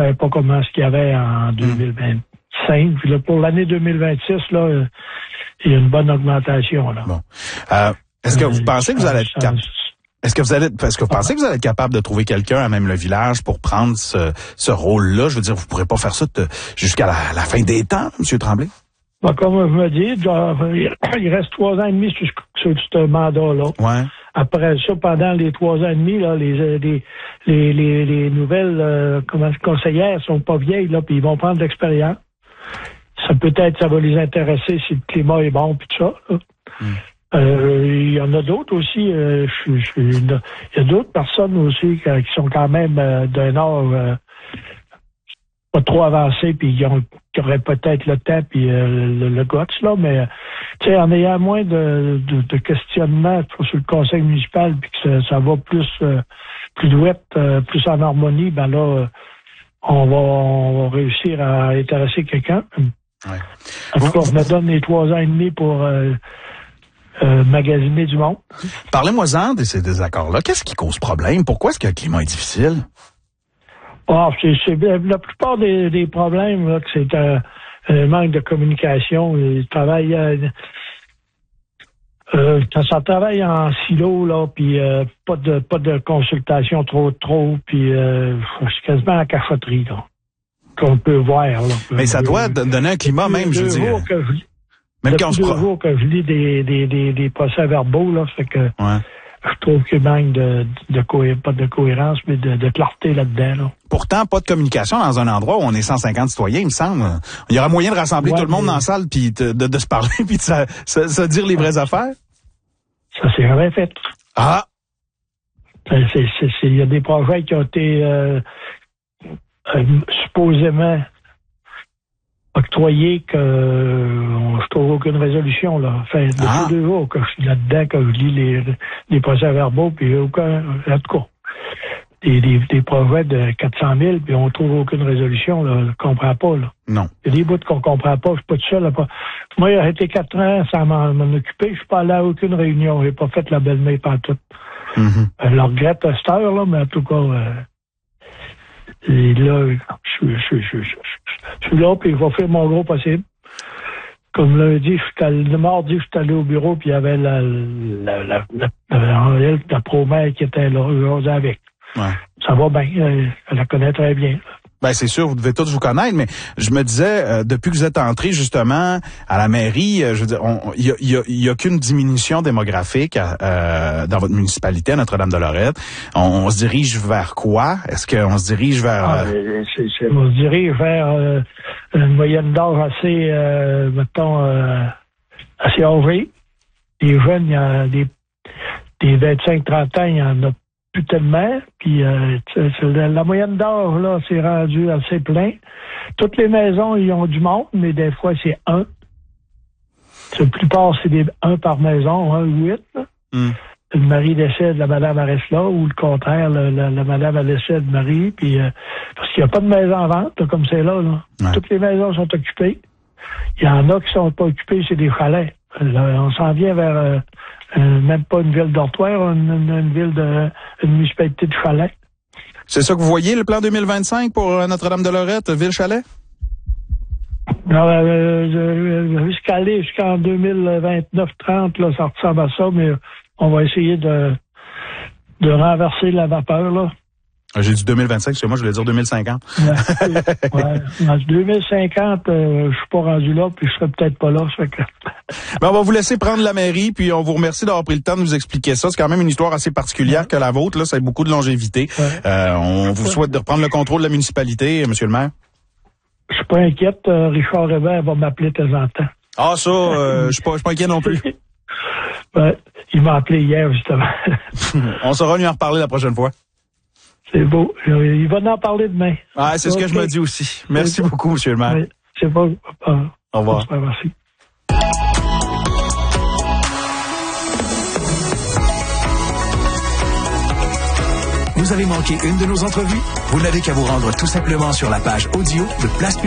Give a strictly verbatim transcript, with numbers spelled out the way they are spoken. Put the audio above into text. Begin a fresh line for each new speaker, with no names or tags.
savais pas comment ce qu'il y avait en deux mille vingt-cinq. Puis là, pour l'année deux mille vingt-six, là, il y a une bonne augmentation, là.
Bon. Euh, est-ce que vous euh, pensez que vous allez être capable? Est-ce que vous allez, est-ce que vous pensez que vous allez être capable de trouver quelqu'un à même le village pour prendre ce, ce rôle-là? Je veux dire, vous pourrez pas faire ça de, jusqu'à la, la fin des temps, M. Tremblay?
Ben, comme je me dis, il reste trois ans et demi sur, sur ce mandat-là.
Ouais.
Après ça, pendant les trois ans et demi, là, les, les, les, les, les nouvelles euh, comment, conseillères sont pas vieilles, là, puis ils vont prendre de l'expérience. Ça peut-être, ça va les intéresser si le climat est bon, puis tout ça, là. Mm. Euh, il y en a d'autres aussi. Euh, je, je, il y a d'autres personnes aussi qui, qui sont quand même euh, d'un âge euh, pas trop avancé, puis qui, ont, qui auraient peut-être le temps puis euh, le, le guts, là, mais tu sais, en ayant moins de, de, de questionnements sur le conseil municipal, puis que ça, ça va plus euh, plus douette, euh, plus en harmonie, ben là, euh, on va on va réussir à intéresser quelqu'un.
Ouais.
En tout cas, on me donne les trois ans et demi pour euh, Euh, magasiner du monde.
Parlez-moi-en de ces désaccords-là. Qu'est-ce qui cause problème? Pourquoi est-ce que le climat est difficile?
Oh, c'est, c'est, la plupart des, des problèmes, là, que c'est un, un manque de communication. Ils travaillent, euh, euh, quand ça travaille en silo, là, puis euh, pas de pas de consultation trop trop, puis euh, c'est quasiment la cafeterie, là, qu'on peut voir. Là,
Mais ça doit donner un climat même, je veux dire.
Même quand on se deux jours que je lis des, des, des, des procès-verbaux, là, fait que ouais. Je trouve qu'il manque de, de, de pas de cohérence, mais de, de clarté là-dedans, là.
Pourtant, pas de communication dans un endroit où on est cent cinquante citoyens, il me semble. Il y aura moyen de rassembler ouais, tout le monde mais... dans la salle, puis de, de, de se parler, puis de se, se, se dire les vraies affaires.
Ça s'est jamais fait.
Ah!
Il c'est, c'est, c'est, y a des projets qui ont été euh, euh, supposément octroyé que euh, je trouve aucune résolution, là. Enfin, depuis ah. deux jours que je suis là-dedans, que je lis les, les procès-verbaux, puis aucun, en tout cas, des, des, des projets de quatre cent mille, puis on trouve aucune résolution, là. Je comprends pas, là.
Non.
Il y a des bouts qu'on comprend pas, je suis pas tout seul, là. Pas... Moi, il a été quatre ans sans m'en, m'en occuper, je suis pas allé à aucune réunion, j'ai pas fait la belle-mère pantoute. Mm-hmm. Je le regrette à cette heure, là, mais en tout cas, euh, et là, je, je, je, je, je suis là, puis je vais faire mon gros possible. Comme lundi, je suis allé, le mardi, je suis allé au bureau, puis il y avait la, la, la, la, la, la pro-mère qui était là, là avec.
Ouais.
Ça va bien, elle, elle la connaît très bien.
Ben c'est sûr, vous devez tous vous connaître, mais je me disais, euh, depuis que vous êtes entré justement à la mairie, euh, je veux dire, il y a, y a, y a qu'une diminution démographique euh, dans votre municipalité, à Notre-Dame-de-Lorette. On, on se dirige vers quoi? Est-ce qu'on se dirige vers...
Ah, euh... c'est, c'est, on se dirige vers euh, une moyenne d'âge assez, euh, mettons, euh, assez âgée. Les jeunes, il y a des, des vingt-cinq trente ans, il y en a plus tellement, puis euh, la, la moyenne d'âge, là, c'est rendu assez plein. Toutes les maisons, ils ont du monde, mais des fois, c'est un. La plupart, c'est des un par maison, un ou huit. Mm. Le mari décède, la madame elle reste là, ou le contraire, la, la, la madame elle décède, le mari, puis euh, parce qu'il n'y a pas de maison en vente, là, comme c'est là, là. Ouais. Toutes les maisons sont occupées. Il y en a qui sont pas occupées, c'est des chalets. Là, on s'en vient vers... Euh, Euh, même pas une ville dortoir, une, une, une ville de, une municipalité de chalet.
C'est ça que vous voyez, le plan deux mille vingt-cinq pour Notre-Dame-de-Lorette, ville chalet?
Non, euh, jusqu'à aller jusqu'en deux mille vingt-neuf trente, là, ça ressemble à ça, mais on va essayer de, de renverser la vapeur, là.
J'ai dit deux mille vingt-cinq, parce que moi, je voulais dire deux mille cinquante.
Ouais, ouais. En deux mille cinquante, euh, je suis pas rendu là, puis je serai peut-être pas là. Ça fait que...
Ben, on va vous laisser prendre la mairie, puis on vous remercie d'avoir pris le temps de nous expliquer ça. C'est quand même une histoire assez particulière ouais. que la vôtre, là. Ça a beaucoup de longévité. Ouais. Euh, on vous souhaite de reprendre le contrôle de la municipalité, monsieur le maire.
Je suis pas inquiète. Euh, Richard Hébert va m'appeler de temps en temps.
Ah, ça, euh, je suis pas, je suis pas inquiet non plus.
Ouais, il m'a appelé hier, justement.
On saura lui en reparler la prochaine fois.
C'est beau. Il va en parler demain.
Ah, c'est okay. Ce que je me dis aussi. Merci c'est beaucoup, monsieur le maire.
Oui, c'est bon.
Au revoir.
Merci.
Vous avez manqué une de nos entrevues? Vous n'avez qu'à vous rendre tout simplement sur la page audio de Place